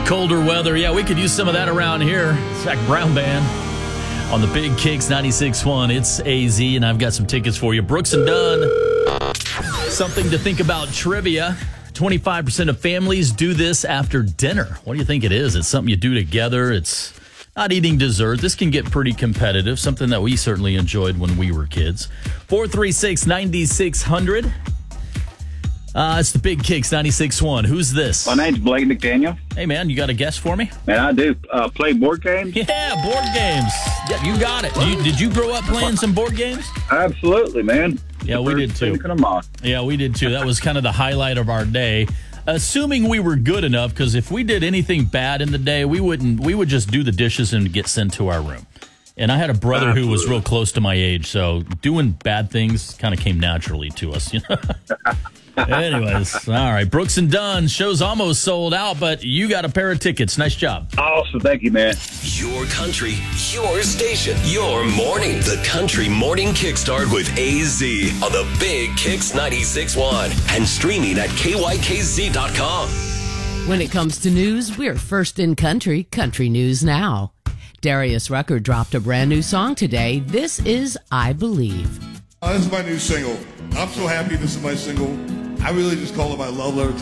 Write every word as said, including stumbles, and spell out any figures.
colder weather. Yeah, we could use some of that around here. Zach Brown Band on the Big Kicks ninety-six point one. It's A Z, and I've got some tickets for you. Brooks and Dunn. Something to think about trivia. twenty-five percent of families do this after dinner. What do you think it is? It's something you do together. It's not eating dessert. This can get pretty competitive, something that we certainly enjoyed when we were kids. four three six, nine six zero zero. Uh, it's the Big Kicks ninety-six point one. Who's this? My name's Blake McDaniel. Hey, man, you got a guess for me? Man, I do uh, play board games. Yeah, board games. Yeah, you got it. You, did you grow up playing some board games? Absolutely, man. Yeah, we did too. Yeah, we did too. That was kind of the highlight of our day. Assuming we were good enough, because if we did anything bad in the day, we wouldn't. We would just do the dishes and get sent to our room. And I had a brother Absolutely. who was real close to my age, so doing bad things kind of came naturally to us. You know. Anyways, all right. Brooks and Dunn, show's almost sold out, but you got a pair of tickets. Nice job. Awesome. Thank you, man. Your country, your station, your morning. The Country Morning Kickstart with A Z on the Big Kicks ninety-six point one and streaming at K Y K Z dot com. When it comes to news, we're first in country, Country News Now. Darius Rucker dropped a brand new song today. This is I Believe. Uh, this is my new single. I'm so happy this is my single. I really just call it my love letter